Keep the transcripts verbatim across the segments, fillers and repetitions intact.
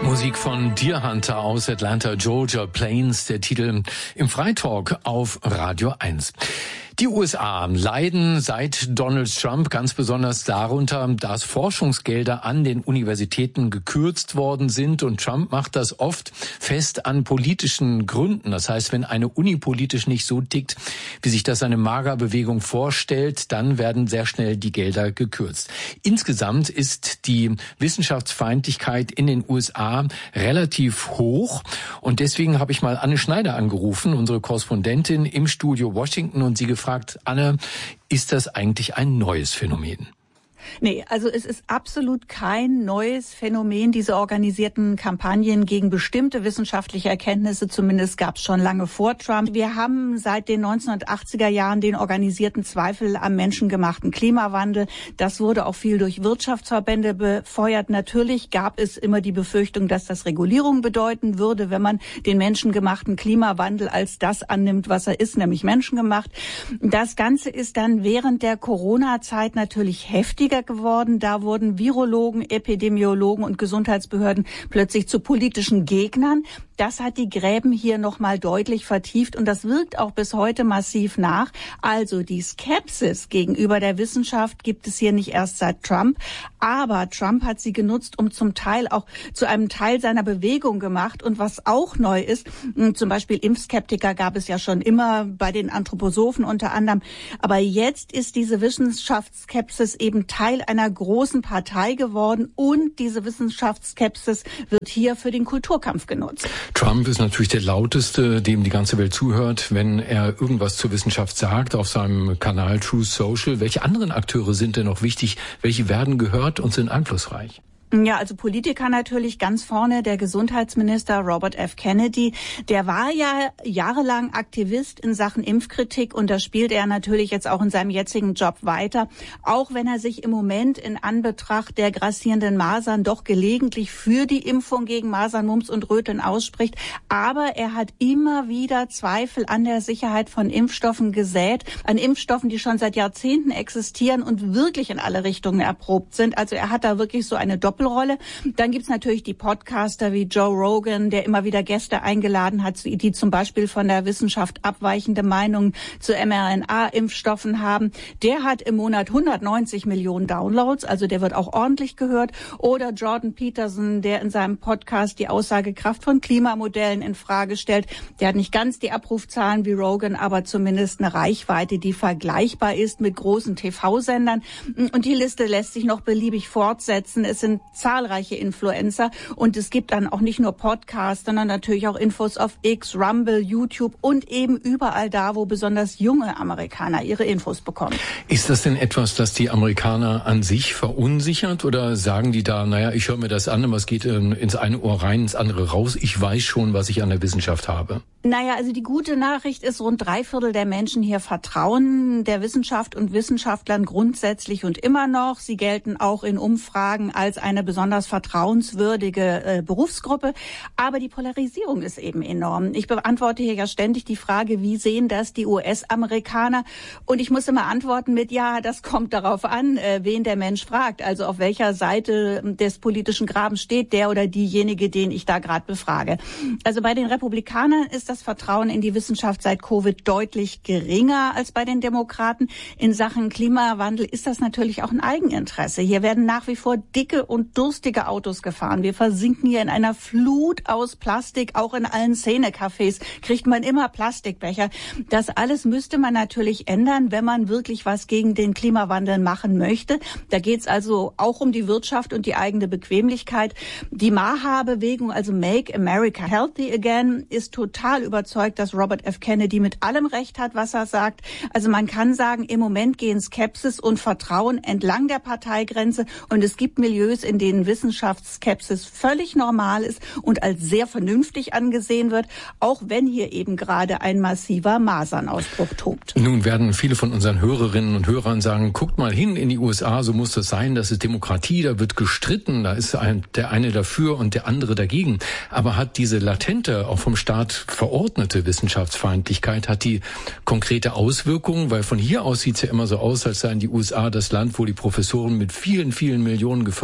Musik von Deer Hunter aus Atlanta, Georgia, Plains, der Titel im Freitalk auf Radio eins. Die U S A leiden seit Donald Trump ganz besonders darunter, dass Forschungsgelder an den Universitäten gekürzt worden sind. Und Trump macht das oft fest an politischen Gründen. Das heißt, wenn eine Uni politisch nicht so tickt, wie sich das eine MAGA-Bewegung vorstellt, dann werden sehr schnell die Gelder gekürzt. Insgesamt ist die Wissenschaftsfeindlichkeit in den U S A relativ hoch. Und deswegen habe ich mal Anne Schneider angerufen, unsere Korrespondentin im Studio Washington, und sie gefragt, Anne, ist das eigentlich ein neues Phänomen? Nee, also es ist absolut kein neues Phänomen, diese organisierten Kampagnen gegen bestimmte wissenschaftliche Erkenntnisse. Zumindest gab es schon lange vor Trump. Wir haben seit den neunzehnhundertachtziger Jahren den organisierten Zweifel am menschengemachten Klimawandel. Das wurde auch viel durch Wirtschaftsverbände befeuert. Natürlich gab es immer die Befürchtung, dass das Regulierung bedeuten würde, wenn man den menschengemachten Klimawandel als das annimmt, was er ist, nämlich menschengemacht. Das Ganze ist dann während der Corona-Zeit natürlich heftiger geworden. Da wurden Virologen, Epidemiologen und Gesundheitsbehörden plötzlich zu politischen Gegnern. Das hat die Gräben hier nochmal deutlich vertieft und das wirkt auch bis heute massiv nach. Also die Skepsis gegenüber der Wissenschaft gibt es hier nicht erst seit Trump, aber Trump hat sie genutzt, um zum Teil auch zu einem Teil seiner Bewegung gemacht. Und was auch neu ist, zum Beispiel Impfskeptiker gab es ja schon immer bei den Anthroposophen unter anderem, aber jetzt ist diese Wissenschaftsskepsis eben Teil einer großen Partei geworden und diese Wissenschaftsskepsis wird hier für den Kulturkampf genutzt. Trump ist natürlich der lauteste, dem die ganze Welt zuhört, wenn er irgendwas zur Wissenschaft sagt auf seinem Kanal Truth Social. Welche anderen Akteure sind denn noch wichtig? Welche werden gehört und sind einflussreich? Ja, also Politiker natürlich ganz vorne, der Gesundheitsminister Robert F. Kennedy, der war ja jahrelang Aktivist in Sachen Impfkritik und das spielt er natürlich jetzt auch in seinem jetzigen Job weiter, auch wenn er sich im Moment in Anbetracht der grassierenden Masern doch gelegentlich für die Impfung gegen Masern, Mumps und Röteln ausspricht, aber er hat immer wieder Zweifel an der Sicherheit von Impfstoffen gesät, an Impfstoffen, die schon seit Jahrzehnten existieren und wirklich in alle Richtungen erprobt sind. Also er hat da wirklich so eine Doppel Rolle. Dann gibt's natürlich die Podcaster wie Joe Rogan, der immer wieder Gäste eingeladen hat, die zum Beispiel von der Wissenschaft abweichende Meinungen zu mRNA-Impfstoffen haben. Der hat im Monat hundertneunzig Millionen Downloads, also der wird auch ordentlich gehört. Oder Jordan Peterson, der in seinem Podcast die Aussagekraft von Klimamodellen in Frage stellt. Der hat nicht ganz die Abrufzahlen wie Rogan, aber zumindest eine Reichweite, die vergleichbar ist mit großen T V-Sendern. Und die Liste lässt sich noch beliebig fortsetzen. Es sind zahlreiche Influencer und es gibt dann auch nicht nur Podcasts, sondern natürlich auch Infos auf X, Rumble, YouTube und eben überall da, wo besonders junge Amerikaner ihre Infos bekommen. Ist das denn etwas, das die Amerikaner an sich verunsichert oder sagen die da, naja, ich höre mir das an, aber es geht ins eine Ohr rein, ins andere raus, ich weiß schon, was ich an der Wissenschaft habe? Naja, also die gute Nachricht ist, rund drei Viertel der Menschen hier vertrauen der Wissenschaft und Wissenschaftlern grundsätzlich und immer noch. Sie gelten auch in Umfragen als eine besonders vertrauenswürdige äh, Berufsgruppe. Aber die Polarisierung ist eben enorm. Ich beantworte hier ja ständig die Frage, wie sehen das die U S-Amerikaner? Und ich muss immer antworten mit, ja, das kommt darauf an, äh, wen der Mensch fragt. Also auf welcher Seite des politischen Grabens steht der oder diejenige, den ich da gerade befrage. Also bei den Republikanern ist das Vertrauen in die Wissenschaft seit Covid deutlich geringer als bei den Demokraten. In Sachen Klimawandel ist das natürlich auch ein Eigeninteresse. Hier werden nach wie vor dicke und durstige Autos gefahren. Wir versinken hier in einer Flut aus Plastik. Auch in allen Szenecafés kriegt man immer Plastikbecher. Das alles müsste man natürlich ändern, wenn man wirklich was gegen den Klimawandel machen möchte. Da geht es also auch um die Wirtschaft und die eigene Bequemlichkeit. Die MAHA-Bewegung, also Make America Healthy Again, ist total überzeugt, dass Robert F. Kennedy mit allem Recht hat, was er sagt. Also man kann sagen, im Moment gehen Skepsis und Vertrauen entlang der Parteigrenze und es gibt Milieus, in denen Wissenschaftsskepsis völlig normal ist und als sehr vernünftig angesehen wird, auch wenn hier eben gerade ein massiver Masernausbruch tobt. Nun werden viele von unseren Hörerinnen und Hörern sagen, guckt mal hin in die U S A, so muss das sein, das ist Demokratie, da wird gestritten, da ist ein, der eine dafür und der andere dagegen. Aber hat diese latente, auch vom Staat verordnete Wissenschaftsfeindlichkeit, hat die konkrete Auswirkungen? Weil von hier aus sieht es ja immer so aus, als seien die U S A das Land, wo die Professoren mit vielen, vielen Millionen gefördert werden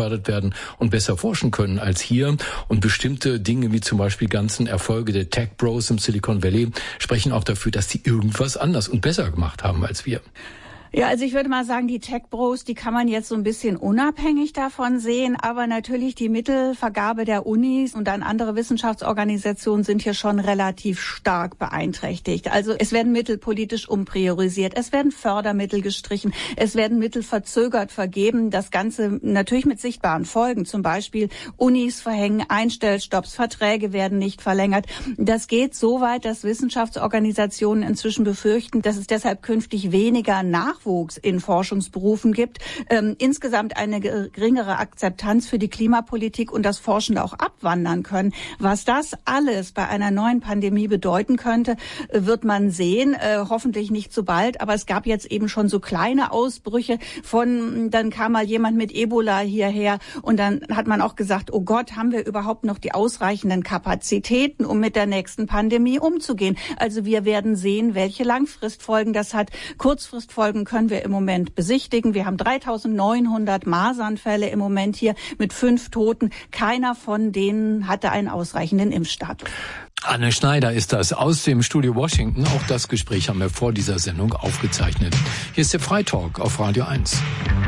werden und besser forschen können als hier. Und bestimmte Dinge wie zum Beispiel ganzen Erfolge der Tech Bros im Silicon Valley sprechen auch dafür, dass sie irgendwas anders und besser gemacht haben als wir. Ja, also ich würde mal sagen, die Tech-Bros, die kann man jetzt so ein bisschen unabhängig davon sehen. Aber natürlich die Mittelvergabe der Unis und dann andere Wissenschaftsorganisationen sind hier schon relativ stark beeinträchtigt. Also es werden Mittel politisch umpriorisiert, es werden Fördermittel gestrichen, es werden Mittel verzögert vergeben. Das Ganze natürlich mit sichtbaren Folgen. Zum Beispiel Unis verhängen Einstellstopps, Verträge werden nicht verlängert. Das geht so weit, dass Wissenschaftsorganisationen inzwischen befürchten, dass es deshalb künftig weniger Nachwuchs in Forschungsberufen gibt, ähm, insgesamt eine geringere Akzeptanz für die Klimapolitik und das Forschende auch abwandern können. Was das alles bei einer neuen Pandemie bedeuten könnte, wird man sehen, äh, hoffentlich nicht so bald, aber es gab jetzt eben schon so kleine Ausbrüche von, dann kam mal jemand mit Ebola hierher und dann hat man auch gesagt, oh Gott, haben wir überhaupt noch die ausreichenden Kapazitäten, um mit der nächsten Pandemie umzugehen? Also wir werden sehen, welche Langfristfolgen das hat. Kurzfristfolgen können wir im Moment besichtigen. Wir haben dreitausendneunhundert Masernfälle im Moment hier mit fünf Toten. Keiner von denen hatte einen ausreichenden Impfstatus. Anne Schneider ist das aus dem Studio Washington. Auch das Gespräch haben wir vor dieser Sendung aufgezeichnet. Hier ist der Freitalk auf Radio eins.